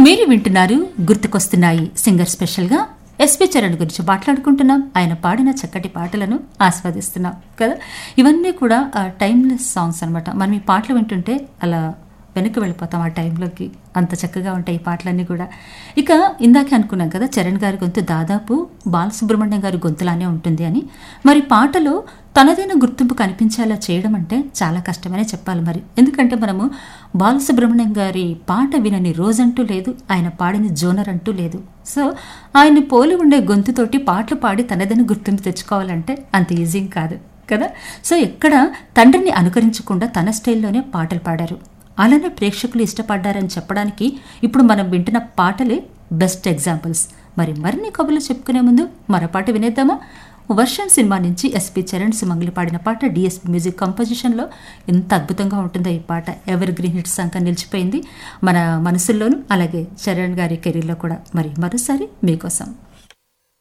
మీరు వింటున్నారు గుర్తుకొస్తున్నాయి సింగర్ స్పెషల్గా ఎస్పి చరణ్ గురించి మాట్లాడుకుంటున్నాం. ఆయన పాడిన చక్కటి పాటలను ఆస్వాదిస్తున్నాం కదా. ఇవన్నీ కూడా టైమ్లెస్ సాంగ్స్ అనమాట. మనం ఈ పాటలు వింటుంటే అలా వెనక్కి వెళ్ళిపోతాం ఆ టైంలోకి. అంత చక్కగా ఉంటాయి ఈ పాటలన్నీ కూడా. ఇక ఇందాకే అనుకున్నాం కదా, చరణ్ గారి గొంతు దాదాపు బాలసుబ్రహ్మణ్యం గారి గొంతులానే ఉంటుంది అని. మరి పాటలో తనదైన గుర్తింపు కనిపించేలా చేయడం అంటే చాలా కష్టమనే చెప్పాలి మరి. ఎందుకంటే మనము బాలసుబ్రహ్మణ్యం గారి పాట వినని రోజంటూ లేదు, ఆయన పాడిన జోనర్ అంటూ లేదు. సో ఆయన్ని పోలి ఉండే గొంతుతోటి పాటలు పాడి తనదైన గుర్తింపు తెచ్చుకోవాలంటే అంత ఈజీ కాదు కదా. సో ఎక్కడ తండ్రిని అనుకరించకుండా తన స్టైల్లోనే పాటలు పాడారు. అలానే ప్రేక్షకులు ఇష్టపడ్డారని చెప్పడానికి ఇప్పుడు మనం వింటున్న పాటలే బెస్ట్ ఎగ్జాంపుల్స్. మరి మరిన్ని కబుర్లు చెప్పుకునే ముందు మరో పాట వినేద్దామా? వర్షం సినిమా నుంచి ఎస్పి చరణ్ సుమంగ్లి పాడిన పాట డిఎస్పి మ్యూజిక్ కంపోజిషన్లో. ఎంత అద్భుతంగా ఉంటుందో ఈ పాట. ఎవర్ గ్రీన్ హిట్స్ అంకా నిలిచిపోయింది మన మనసుల్లోనూ, అలాగే చరణ్ గారి కెరీర్లో కూడా. మరి మరోసారి మీకోసం